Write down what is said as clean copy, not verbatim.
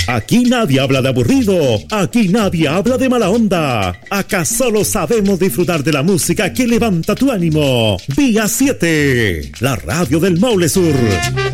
Aquí nadie habla de aburrido, aquí nadie habla de mala onda. Acá solo sabemos disfrutar de la música que levanta tu ánimo. Vía 7, la radio del Maule Sur.